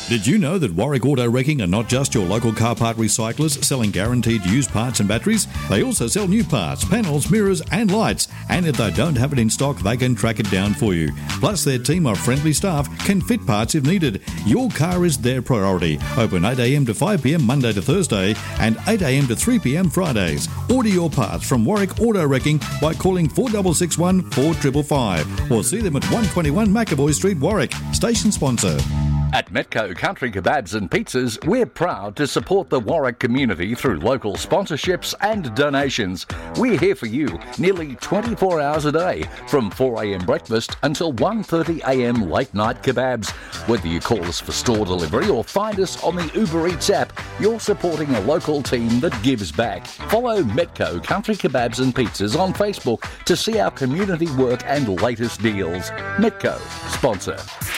Did you know that Warwick Auto Wrecking are not just your local car part recyclers selling guaranteed used parts and batteries? They also sell new parts, panels, mirrors and lights. And if they don't have it in stock, they can track it down for you. Plus, their team of friendly staff can fit parts if needed. Your car is their priority. Open 8am to 5pm Monday to Thursday and 8am to 3pm Fridays. Order your parts from Warwick Auto Wrecking by calling 4661 4555 or see them at 121 McAvoy Street, Warwick. Station sponsor. At Metco Country Kebabs and Pizzas, we're proud to support the Warwick community through local sponsorships and donations. We're here for you nearly 24 hours a day, from 4am breakfast until 1:30am late night kebabs. Whether you call us for store delivery or find us on the Uber Eats app, you're supporting a local team that gives back. Follow Metco Country Kebabs and Pizzas on Facebook to see our community work and latest deals. Metco, sponsor.